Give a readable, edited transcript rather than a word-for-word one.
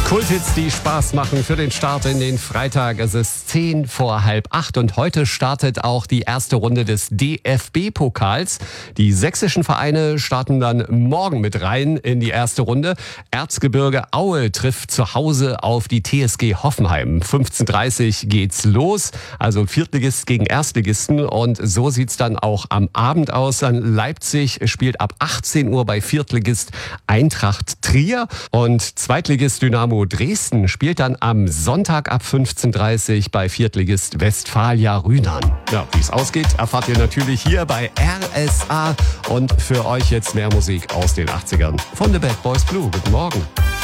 Kulthits, die Spaß machen für den Start in den Freitag. Es ist 7:45 und heute startet auch die erste Runde des DFB-Pokals. Die sächsischen Vereine starten dann morgen mit rein in die erste Runde. Erzgebirge Aue trifft zu Hause auf die TSG Hoffenheim. 15:30 geht's los, also Viertligist gegen Erstligisten, und so sieht's dann auch am Abend aus. Leipzig spielt ab 18 Uhr bei Viertligist Eintracht Trier und Zweitligist Dynamo Dresden spielt dann am Sonntag ab 15:30 bei Viertligist Westfalia Rhynern. Ja, wie es ausgeht, erfahrt ihr natürlich hier bei RSA, und für euch jetzt mehr Musik aus den 80ern von The Bad Boys Blue. Guten Morgen.